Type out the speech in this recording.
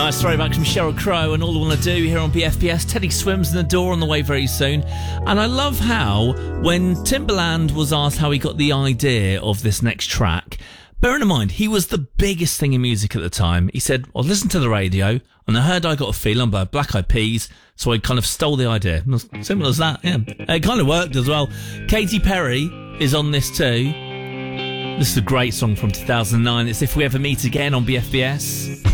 Nice throwback from Sheryl Crow and All I Want to Do here on BFBS. Teddy Swims in the Door on the way very soon. And I love how, when Timbaland was asked how he got the idea of this next track, bearing in mind, he was the biggest thing in music at the time. He said, I listened to the radio and I heard I Got a Feeling by Black Eyed Peas, so I kind of stole the idea. Simple as that, yeah. It kind of worked as well. Katy Perry is on this too. This is a great song from 2009. It's If We Ever Meet Again on BFBS.